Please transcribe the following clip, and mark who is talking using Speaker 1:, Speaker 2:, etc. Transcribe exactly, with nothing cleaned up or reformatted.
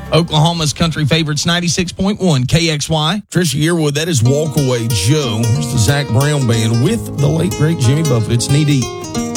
Speaker 1: Oklahoma's country favorites, ninety-six point one K X Y.
Speaker 2: Trisha Yearwood, that is Walk Away Joe. Here's the Zach Brown Band with the late, great Jimmy Buffett. It's Knee Deep.